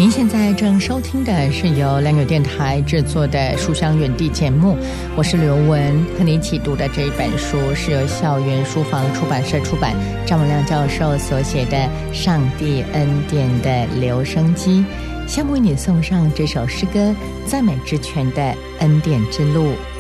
您现在正收听的是由良友电台制作的书香园地节目，我是刘文，和你一起读的这一本书是由校园书房出版社出版，张文亮教授所写的《上帝恩典的留声机》，下面为你送上这首诗歌《赞美之泉的恩典之路》。